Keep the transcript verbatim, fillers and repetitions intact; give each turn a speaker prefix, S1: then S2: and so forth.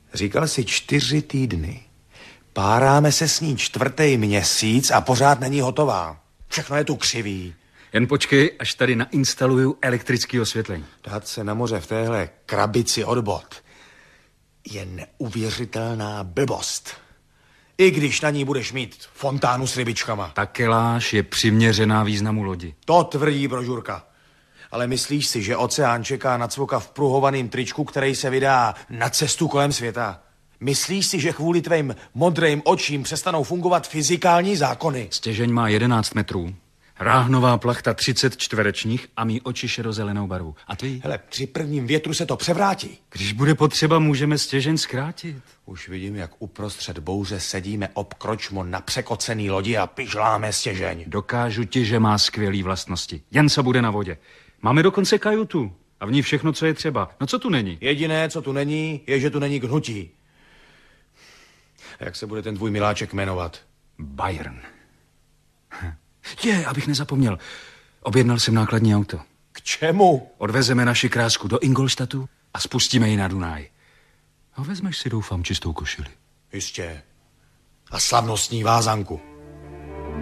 S1: Říkal si čtyři týdny. Páráme se s ní čtvrtý měsíc a pořád není hotová. Všechno je tu křivý.
S2: Jen počkej, až tady nainstaluju elektrické osvětlení.
S1: Dát se na moře v téhle krabici od bod je neuvěřitelná blbost. I když na ní budeš mít fontánu s rybičkama.
S2: Ta keláž je přiměřená významu lodi.
S1: To tvrdí brožurka. Ale myslíš si, že oceán čeká na cvoka v pruhovaným tričku, který se vydá na cestu kolem světa? Myslíš si, že kvůli tvým modrým očím přestanou fungovat fyzikální zákony?
S2: Stěžeň má jedenáct metrů. Ráhnová plachta třicet čtverečních a mý oči šedozelenou barvu. A ty?
S1: Hele, při prvním větru se to převrátí.
S2: Když bude potřeba, můžeme stěžeň zkrátit.
S1: Už vidím, jak uprostřed bouře sedíme obkročmo na překocený lodi a pižláme stěžeň.
S2: Dokážu ti, že má skvělý vlastnosti. Jen se bude na vodě. Máme dokonce kajutu a v ní všechno, co je třeba. No co tu není?
S1: Jediné, co tu není, je, že tu není k hnutí. Jak se bude ten tvůj miláček jmenovat?
S2: Byron. Je, abych nezapomněl. Objednal jsem nákladní auto.
S1: K čemu?
S2: Odvezeme naši krásku do Ingolstadtu a spustíme ji na Dunaj. A vezmeš si, doufám, čistou košili.
S1: Jistě. A slavnostní vázanku.